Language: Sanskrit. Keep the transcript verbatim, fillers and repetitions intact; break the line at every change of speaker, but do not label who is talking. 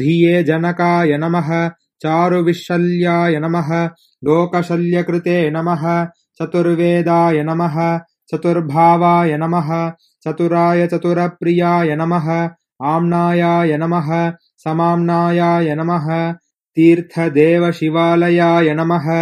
धिये जनकाय नमः चारुविशल्याय नमः लोकशल्यकृते नमः चतुर्वेदाय नमः चतुर्भावाय नमः चतुराय चतुरप्रियाय नमः आम्नायाय नमः समाम्नायाय नमः तीर्थदेवशिवालयाय नमः।